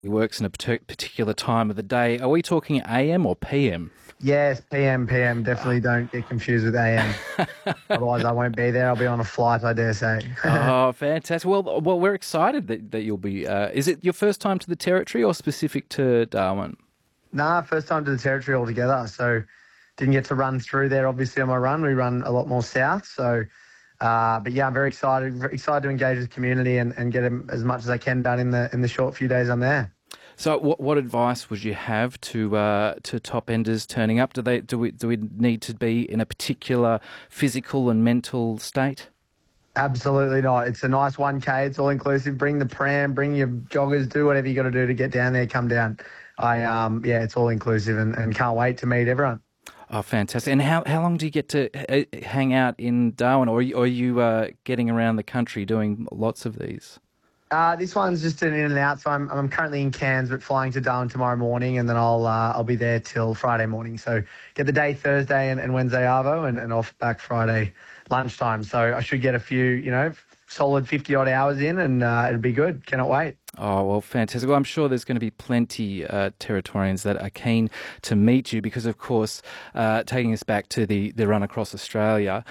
He works in a particular time of the day. Are we talking AM or PM? Yes, PM. Definitely don't get confused with AM. Otherwise, I won't be there. I'll be on a flight, I dare say. Oh, fantastic. Well, we're excited that you'll be. Is it your first time to the Territory or specific to Darwin? Nah, first time to the Territory altogether. So didn't get to run through there, obviously, on my run. We run a lot more south. So, but yeah, I'm very excited to engage with the community and get as much as I can done in the short few days I'm there. So, what advice would you have to top enders turning up? Do we need to be in a particular physical and mental state? Absolutely not. It's a nice 1K. It's all inclusive. Bring the pram, bring your joggers, do whatever you got to do to get down there, come down. Yeah, it's all inclusive and can't wait to meet everyone. Oh, fantastic! And how long do you get to hang out in Darwin, or are you getting around the country doing lots of these? This one's just an in and out. So I'm currently in Cairns, but flying to Darwin tomorrow morning, and then I'll be there till Friday morning. So get the day Thursday and Wednesday arvo, and off back Friday lunchtime. So I should get a few, solid 50 odd hours in, and it'll be good. Cannot wait. Oh, well, fantastic. Well, I'm sure there's going to be plenty Territorians that are keen to meet you because, of course, taking us back to the run across Australia,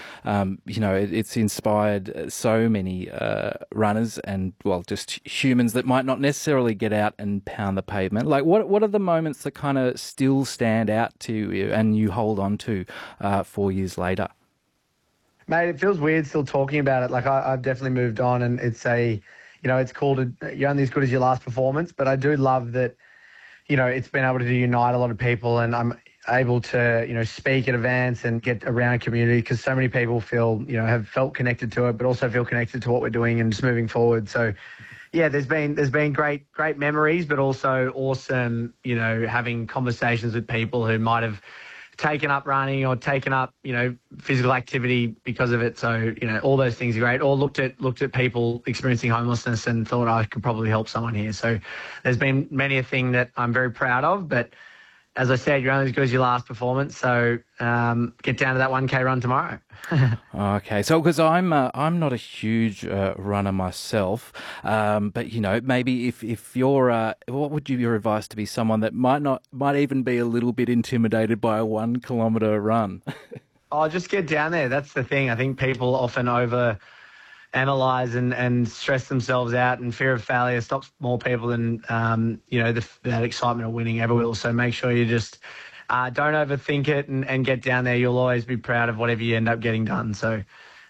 it's inspired so many runners and, well, just humans that might not necessarily get out and pound the pavement. Like, what are the moments that kind of still stand out to you and you hold on to 4 years later? Mate, it feels weird still talking about it. Like I've definitely moved on, and it's called you're only as good as your last performance. But I do love that, it's been able to unite a lot of people, and I'm able to, speak at events and get around community because so many people feel, have felt connected to it, but also feel connected to what we're doing and just moving forward. So, yeah, there's been great memories, but also awesome, having conversations with people who might have taken up running or taken up, physical activity because of it. So, all those things are great. Or looked at people experiencing homelessness and thought I could probably help someone here. So there's been many a thing that I'm very proud of. But as I said, you're only as good as your last performance. So get down to that 1K run tomorrow. Okay, so because I'm not a huge runner myself, but maybe if you're, what would your advice to be someone that might even be a little bit intimidated by a 1 kilometre run? Oh, just get down there. That's the thing. I think people often over analyze and stress themselves out, and fear of failure stops more people than that excitement of winning ever will. So make sure you just don't overthink it and get down there. You'll always be proud of whatever you end up getting done. So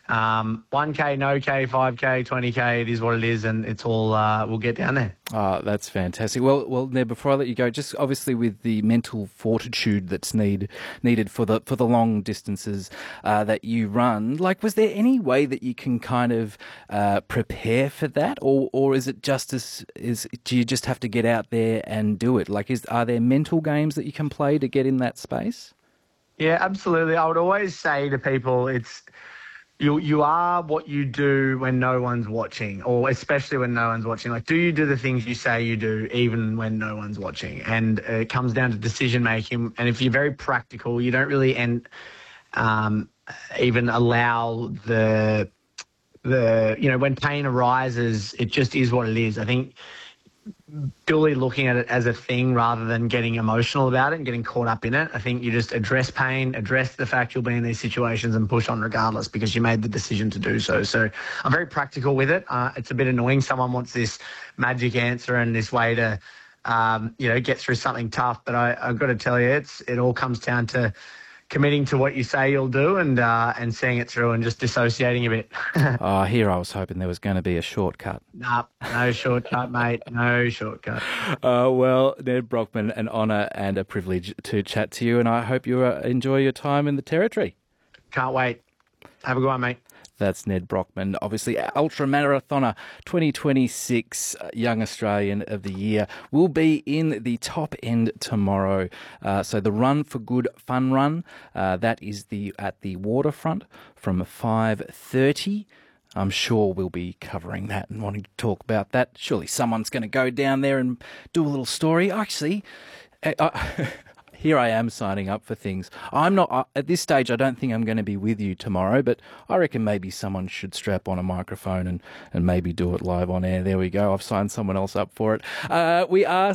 1K, no K, 5K, 20K, it is what it is, and it's all we'll get down there. Oh, that's fantastic. Well, Ned, before I let you go, just obviously with the mental fortitude that's needed for the long distances that you run, like, was there any way that you can kind of prepare for that, or is it do you just have to get out there and do it? Like, are there mental games that you can play to get in that space? Yeah, absolutely. I would always say to people, You are what you do when no one's watching, or especially when no one's watching. Like, do you do the things you say you do even when no one's watching? And it comes down to decision making. And if you're very practical, you don't really even allow when pain arises, it just is what it is. I think purely looking at it as a thing rather than getting emotional about it and getting caught up in it. I think you just address pain, address the fact you'll be in these situations and push on regardless because you made the decision to do so. So I'm very practical with it. It's a bit annoying. Someone wants this magic answer and this way to, get through something tough. But I've got to tell you, it all comes down to committing to what you say you'll do and seeing it through and just dissociating a bit. Here I was hoping there was going to be a shortcut. Nah, no shortcut, mate. No shortcut. Well, Ned Brockman, an honour and a privilege to chat to you, and I hope you enjoy your time in the Territory. Can't wait. Have a good one, mate. That's Ned Brockman, obviously ultra marathoner 2026 Young Australian of the Year, will be in the top end tomorrow. So the Run for Good Fun Run, that is at the waterfront from 5:30. I'm sure we'll be covering that and wanting to talk about that. Surely someone's going to go down there and do a little story. Actually, here I am signing up for things. I'm not, at this stage, I don't think I'm going to be with you tomorrow, but I reckon maybe someone should strap on a microphone and maybe do it live on air. There we go. I've signed someone else up for it. We are